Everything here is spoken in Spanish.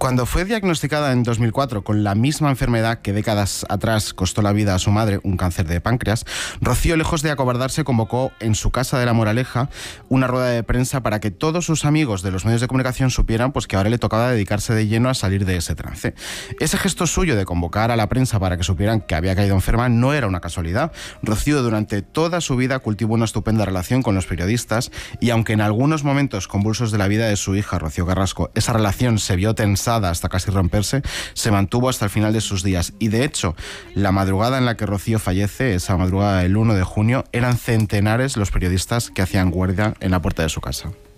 Cuando fue diagnosticada en 2004 con la misma enfermedad que décadas atrás costó la vida a su madre, un cáncer de páncreas, Rocío, lejos de acobardarse, convocó en su casa de La Moraleja una rueda de prensa para que todos sus amigos de los medios de comunicación supieran pues, que ahora le tocaba dedicarse de lleno a salir de ese trance. Ese gesto suyo de convocar a la prensa para que supieran que había caído enferma no era una casualidad. Rocío durante toda su vida cultivó una estupenda relación con los periodistas y aunque en algunos momentos convulsos de la vida de su hija, Rocío Carrasco, esa relación se vio tensada hasta casi romperse, se mantuvo hasta el final de sus días. Y de hecho, la madrugada en la que Rocío fallece, esa madrugada del 1 de junio, eran centenares los periodistas que hacían guardia en la puerta de su casa.